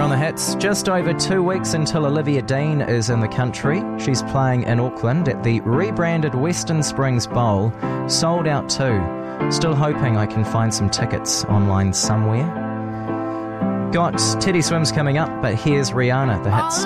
on the hits. Just over 2 weeks until Olivia Dean is in the country. She's playing in Auckland at the rebranded Western Springs Bowl. Sold out too. Still hoping I can find some tickets online somewhere. Got Teddy Swims coming up, but here's Rihanna, the hits.